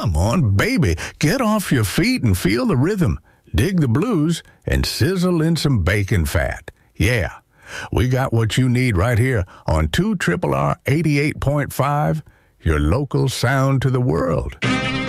Come on, baby, get off your feet and feel the rhythm. Dig the blues and sizzle in some bacon fat. Yeah, we got what you need right here on 2RRR 88.5, your local sound to the world.